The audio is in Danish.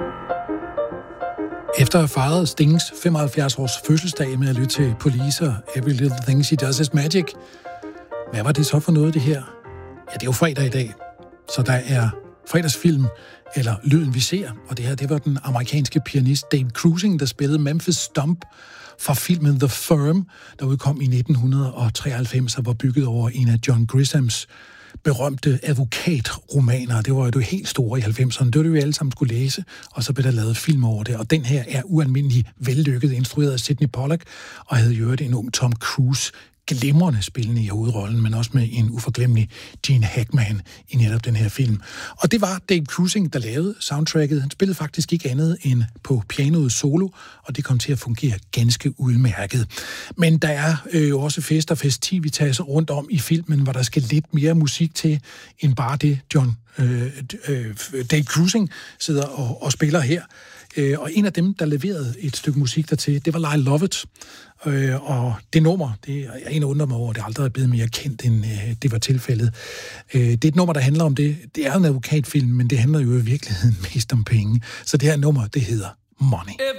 Efter at have fejret Stings 75-års fødselsdag med at lytte til Police og Every Little Thing She Does Is Magic, hvad var det så for noget, det her? Ja, det er jo fredag i dag, så der er fredagsfilm, eller Lyden vi ser, og det her, det var den amerikanske pianist Dave Krusing, der spillede Memphis Stomp fra filmen The Firm, der udkom i 1993 og var bygget over en af John Grishams berømte advokatromaner. Det var jo det helt store i 90'erne. Det var det, vi alle sammen skulle læse, og så blev der lavet film over det. Og den her er ualmindelig vellykket, instrueret af Sidney Pollack, og havde jo en ung Tom Cruise glimrende spillende i hovedrollen, men også med en uforglemmelig Gene Hackman i netop den her film. Og det var Dave Krusing, der lavede soundtracket. Han spillede faktisk ikke andet end på pianoet solo, og det kom til at fungere ganske udmærket. Men der er jo også fest og festivitaser rundt om i filmen, hvor der skal lidt mere musik til, end bare det Dave Krusing sidder og spiller her. Og en af dem, der leverede et stykke musik dertil, det var Lyle Lovett. Og det nummer, det er en af undrer mig over, det aldrig er blevet mere kendt, end det var tilfældet. Det er et nummer, der handler om det. Det er en advokatfilm, men det handler jo i virkeligheden mest om penge. Så det her nummer, det hedder Money.